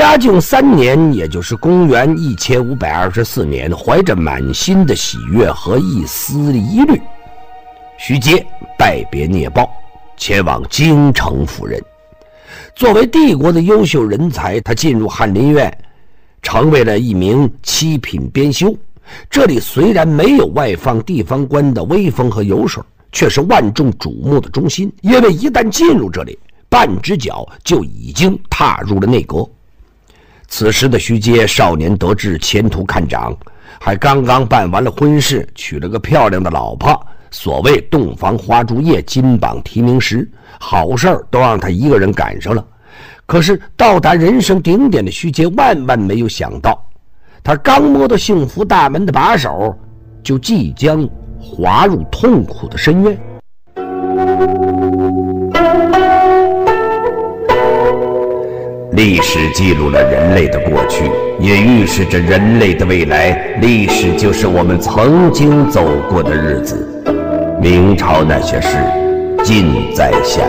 嘉靖3年，也就是公元1524年，怀着满心的喜悦和一丝疑虑，徐阶拜别聂豹，前往京城赴任。作为帝国的优秀人才，他进入翰林院，成为了一名7品编修。这里虽然没有外放地方官的威风和油水，却是万众瞩目的中心，因为一旦进入这里，半只脚就已经踏入了内阁。此时的徐阶少年得志，前途看涨，还刚刚办完了婚事，娶了个漂亮的老婆。所谓洞房花烛夜，金榜题名时，好事都让他一个人赶上了。可是到达人生顶点的徐阶万万没有想到，他刚摸到幸福大门的把手，就即将滑入痛苦的深渊。历史记录了人类的过去，也预示着人类的未来。历史就是我们曾经走过的日子。明朝那些事，尽在下。